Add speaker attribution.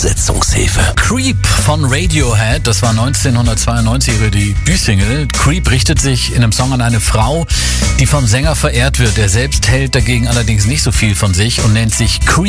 Speaker 1: Setzungshilfe.
Speaker 2: Creep von Radiohead, das war 1992 ihre Debütsingle. Creep richtet sich in einem Song an eine Frau, die vom Sänger verehrt wird. Er selbst hält dagegen allerdings nicht so viel von sich und nennt sich Creep.